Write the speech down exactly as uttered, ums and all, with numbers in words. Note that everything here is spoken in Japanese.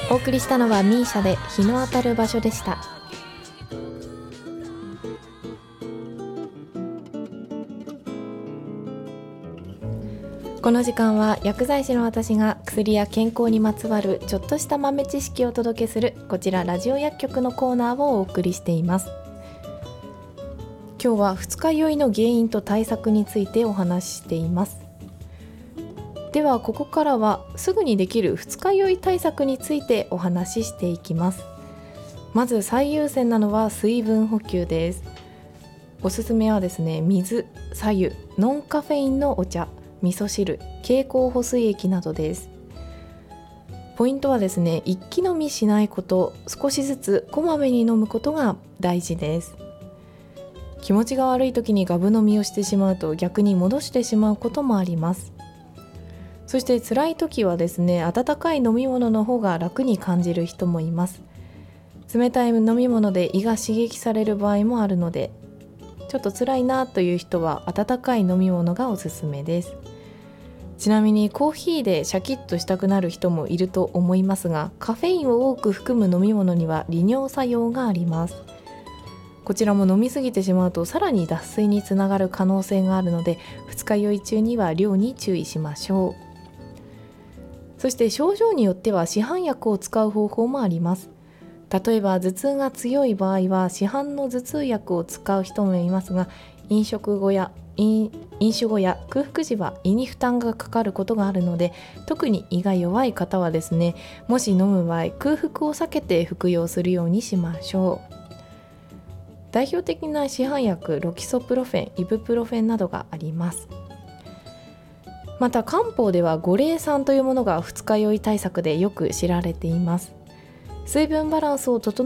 お送りしたのはミーシャで日の当たる場所でした。この時間は薬剤師の私が薬や健康にまつわるちょっとした豆知識をお届けするこちらラジオ薬局のコーナーをお送りしています。今日は二日酔いの原因と対策についてお話ししています。ではここからはすぐにできる二日酔い対策についてお話ししていきます。まず最優先なのは水分補給です。おすすめはですね、水、白湯、ノンカフェインのお茶、味噌汁、経口補水液などです。ポイントはですね、一気飲みしないこと、少しずつこまめに飲むことが大事です。気持ちが悪い時にガブ飲みをしてしまうと逆に戻してしまうこともあります。そして辛い時はですね、温かい飲み物の方が楽に感じる人もいます。冷たい飲み物で胃が刺激される場合もあるので、ちょっと辛いなという人は温かい飲み物がおすすめです。ちなみにコーヒーでシャキッとしたくなる人もいると思いますが、カフェインを多く含む飲み物には利尿作用があります。こちらも飲みすぎてしまうとさらに脱水につながる可能性があるので、二日酔い中には量に注意しましょう。そして症状によっては市販薬を使う方法もあります。例えば頭痛が強い場合は市販の頭痛薬を使う人もいますが、飲食後や飲飲酒後や空腹時は胃に負担がかかることがあるので、特に胃が弱い方はですね、もし飲む場合空腹を避けて服用するようにしましょう。代表的な市販薬、ロキソプロフェン、イブプロフェンなどがあります。また漢方では五苓散というものが二日酔い対策でよく知られています。水分バランスを整